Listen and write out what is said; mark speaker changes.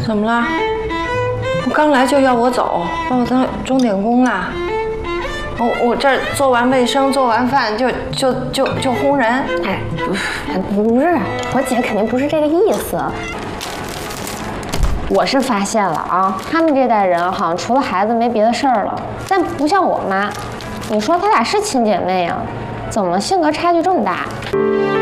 Speaker 1: 怎么了？我刚来就要我走，把我当钟点工啦？我这儿做完卫生、做完饭就轰人？
Speaker 2: 哎，不是，我姐肯定不是这个意思。我是发现了啊，他们这代人好像除了孩子没别的事儿了，但不像我妈。你说他俩是亲姐妹呀？怎么性格差距这么大？